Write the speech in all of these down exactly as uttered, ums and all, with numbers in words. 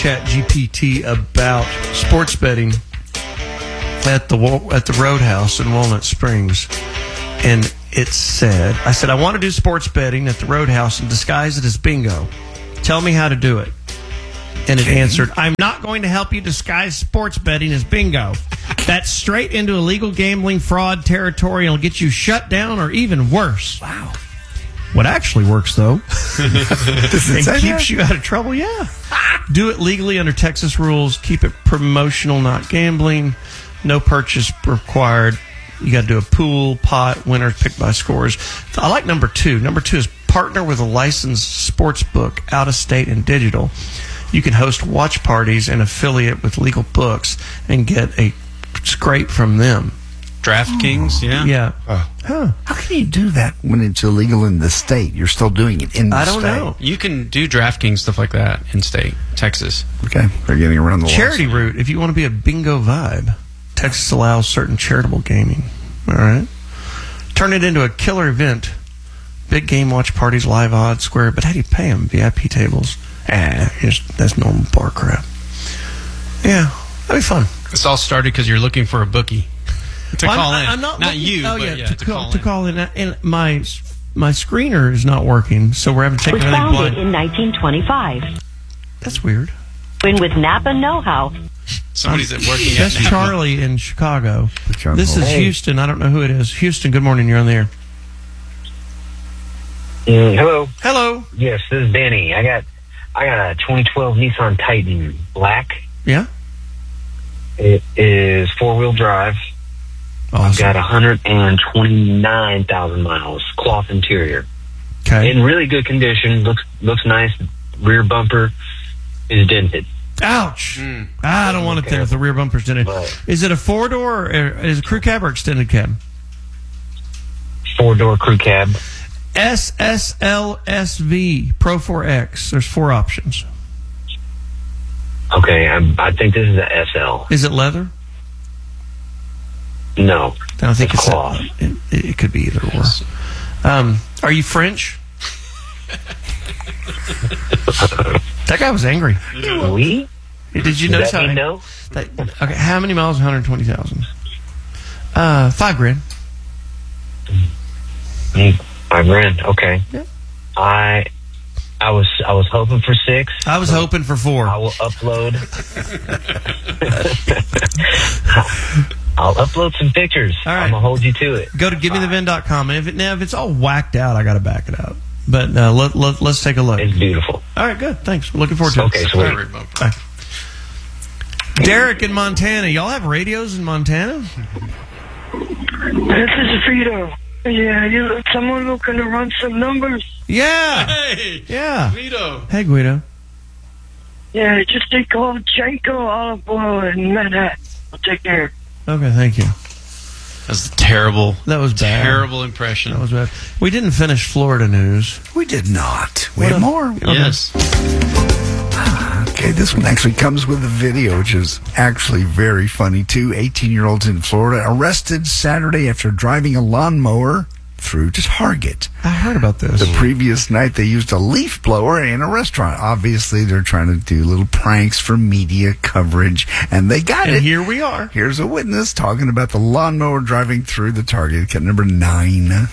Chat G P T about sports betting at the at the Roadhouse in Walnut Springs, and it said, I said, I want to do sports betting at the Roadhouse and disguise it as bingo. Tell me how to do it. And it answered, I'm not going to help you disguise sports betting as bingo. That's straight into illegal gambling fraud territory and will get you shut down or even worse. Wow. What actually works, though, Does it and say keeps that? you out of trouble, yeah. Do it legally under Texas rules. Keep it promotional, not gambling. No purchase required. You got to do a pool, pot, winners picked by scores. I like number two. Number two is partner with a licensed sports book, out of state and digital. You can host watch parties and affiliate with legal books and get a scrape from them. DraftKings, oh. yeah. Yeah. Oh. Huh. How can you do that when it's illegal in the state? You're still doing it in the I don't state. know. You can do DraftKings, stuff like that, in state, Texas. Okay. They're getting around the laws. Charity route, if you want to be a bingo vibe, Texas allows certain charitable gaming. All right. Turn it into a killer event. Big game watch parties, live odds, square. But how do you pay them? V I P tables. Ah, just, that's normal bar crap. Yeah, that'd be fun. This all started because you're looking for a bookie to Well, call I'm, in. I'm not, not looking, you, oh, but yeah, yeah, to, to, call, call to in. call in. And my my screener is not working, so we're having to take Was another founded blind. in nineteen twenty-five. That's weird. When with Napa Know-How. Somebody's at working That's at Charlie in Chicago. Put you on This hold. is Hey. Houston. I don't know who it is. Houston, good morning. You're on the air. Mm, hello. Hello. Yes, this is Danny. I got I got a twenty twelve Nissan Titan Black. Yeah? It is four wheel drive. I've Awesome. got one hundred twenty-nine thousand miles. Cloth interior. Okay. In really good condition. Looks looks nice. Rear bumper is dented. Ouch. Mm. I don't want it there if the rear bumper's in it. But Is it a four door or is it crew cab or extended cab? four door crew cab. S S L S V Pro four X. There's four options. Okay, I, I think this is a S L. Is it leather? No. I don't think it's Cloth. a, it, it could be either or. Um, are you French? That guy was angry. We? Did you Does notice that how? mean no? That, okay, how many miles? One hundred twenty thousand. Uh, five grand. Mm, Five grand. Okay. Yeah. I I was I was hoping for six. I was hoping for four. I will upload. I'll upload some pictures. All right. I'm gonna hold you to it. Go to give me the vin dot com, and if it now if it's all whacked out, I got to back it out. But uh, let, let let's take a look. It's beautiful. All right, good. Thanks. We're looking forward to it. Okay, sweet. All right, bye. Derek in Montana. Y'all have radios in Montana? This is Vito. Yeah, you, someone looking to run some numbers. Yeah. Hey, Yeah. Vito. Hey, Guido. Yeah, just they call Janko Olive Oil in Manhattan. I'll take care. Okay, thank you. That's a terrible, That was bad. terrible impression. That was bad. We didn't finish Florida news. We did not. We What have a- more. Yes. Okay, this one actually comes with a video, which is actually very funny. Two eighteen-year-olds in Florida arrested Saturday after driving a lawnmower through to Target. I heard about this. The previous night, they used a leaf blower in a restaurant. Obviously, they're trying to do little pranks for media coverage, and they got And it. here we are. Here's a witness talking about the lawnmower driving through the Target. Cut number nine.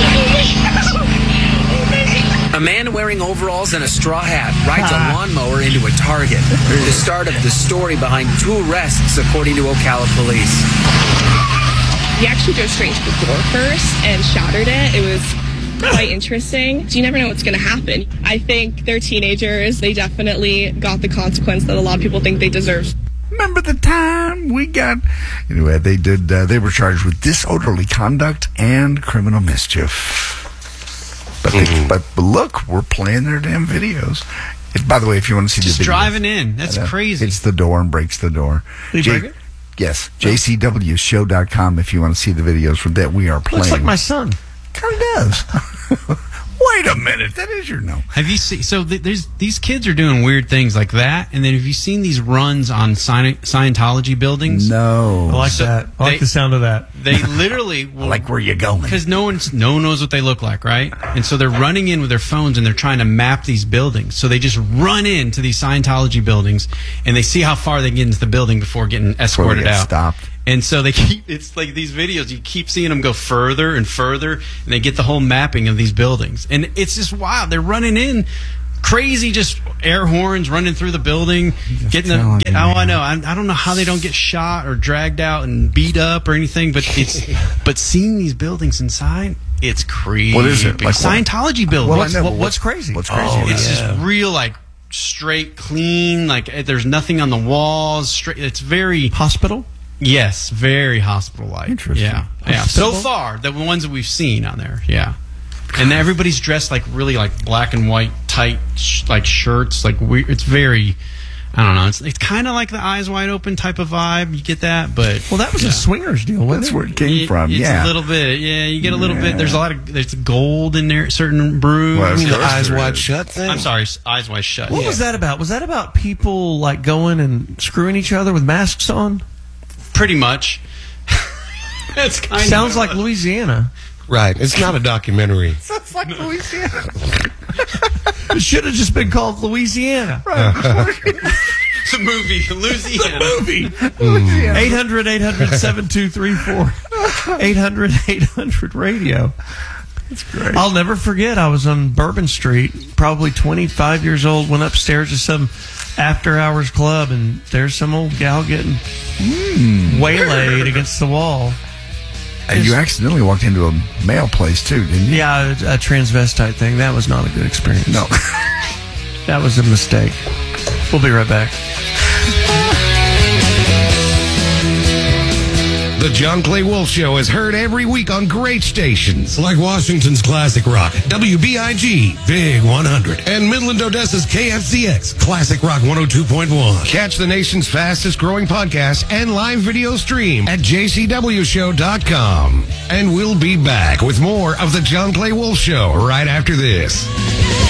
A man wearing overalls and a straw hat rides a lawnmower into a Target. The start of the story behind two arrests, according to Ocala police. He actually drove straight to the door first and shattered it. It was quite interesting. You never know what's going to happen. I think they're teenagers. They definitely got the consequence that a lot of people think they deserve. Remember the time we got... Anyway, they did. Uh, they were charged with disorderly conduct and criminal mischief. But, they, Mm-hmm. but, but look, we're playing their damn videos. If, by the way, if you want to see Just the video, driving in. That's uh, crazy. Hits the door and breaks the door. Did he break it? Yes, J C W show dot com if you want to see the videos from that we are playing. Looks like my son. Kind of does. Wait a minute, that is your no. Have you seen? So th- there's these kids are doing weird things like that, and then have you seen these runs on Sci- Scientology buildings? No. I like So that. I like they- the sound of that. They literally will, Like where you going? because no one's no one knows what they look like, right? And so they're running in with their phones and they're trying to map these buildings. So they just run into these Scientology buildings and they see how far they can get into the building before getting escorted get out. stopped. And so they keep, it's like these videos, you keep seeing them go further and further, and they get the whole mapping of these buildings. And it's just wild. They're running in crazy, just air horns running through the building, getting them. telling Get, you, oh, I man. know. I, I don't know how they don't get shot or dragged out and beat up or anything, but it's, but seeing these buildings inside, it's creepy. What is it? Like what? Scientology buildings. Well, I What's- know, what- but what's crazy? What's crazy? Oh, about it's it? just real, like, straight, clean, like eh, there's nothing on the walls. Straight. It's very Hospital? yes, very hospital-like. Interesting. Yeah, yeah. So far, the ones that we've seen on there, yeah. And everybody's dressed like really like black and white tight sh- like shirts. Like we, it's very, I don't know. It's it's kind of like the Eyes Wide Open type of vibe. You get that, but Well, that was yeah. a swingers deal, wasn't That's it? where it came It- from. It's Yeah. a little bit. Yeah, you get a little Yeah. bit. There's a lot of there's gold in there. Certain brews. Well, You mean the course eyes there wide is. shut thing? I'm sorry, s- Eyes Wide Shut. What yeah. was that about? Was that about people like going and screwing each other with masks on? Pretty much. That's kind Sounds of like Louisiana. Right. It's not a documentary. That's like Louisiana. It should have just been called Louisiana. the movie Louisiana. Movie. eight hundred, eight hundred, seven two three four. eight hundred, eight hundred radio. That's great. I'll never forget, I was on Bourbon Street, probably twenty-five years old, went upstairs to some after hours club, and there's some old gal getting waylaid against the wall. And you accidentally walked into a mail place too, didn't you? Yeah, a, a transvestite thing. That was not a good experience. No. That was a mistake. We'll be right back. The John Clay Wolf Show is heard every week on great stations. Like Washington's Classic Rock, W B I G, Big one hundred, and Midland Odessa's K F C X, Classic Rock one oh two point one. Catch the nation's fastest growing podcast and live video stream at j c w show dot com. And we'll be back with more of the John Clay Wolf Show right after this.